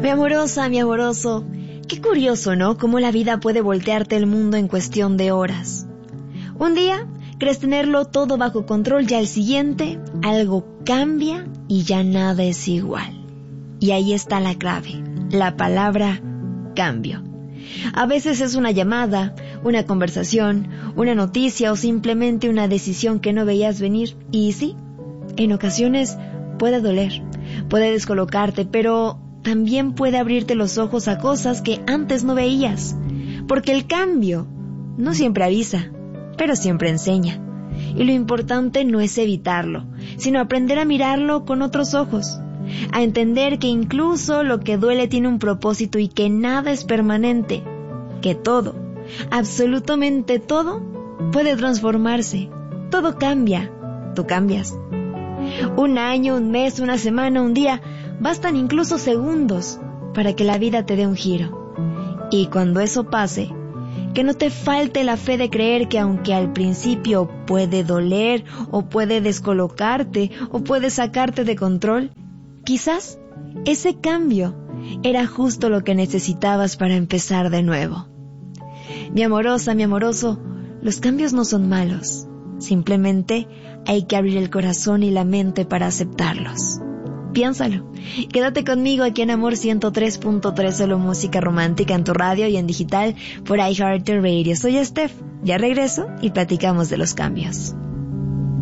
Mi amorosa, mi amoroso, qué curioso, ¿no? Cómo la vida puede voltearte el mundo en cuestión de horas. Un día crees tenerlo todo bajo control, ya el siguiente algo cambia y ya nada es igual. Y ahí está la clave, la palabra cambio. A veces es una llamada, una conversación, una noticia o simplemente una decisión que no veías venir. Y sí, en ocasiones puede doler, puede descolocarte, pero también puede abrirte los ojos a cosas que antes no veías. Porque el cambio no siempre avisa, pero siempre enseña. Y lo importante no es evitarlo, sino aprender a mirarlo con otros ojos. A entender que incluso lo que duele tiene un propósito y que nada es permanente. Que todo, absolutamente todo, puede transformarse. Todo cambia, tú cambias. Un año, un mes, una semana, un día, bastan incluso segundos para que la vida te dé un giro. Y cuando eso pase, que no te falte la fe de creer que aunque al principio puede doler o puede descolocarte o puede sacarte de control, quizás ese cambio era justo lo que necesitabas para empezar de nuevo. Mi amorosa, mi amoroso, los cambios no son malos. Simplemente hay que abrir el corazón y la mente para aceptarlos. Piénsalo. Quédate conmigo aquí en Amor 103.3, solo música romántica en tu radio y en digital por iHeartRadio. Soy Steph. Ya regreso y platicamos de los cambios.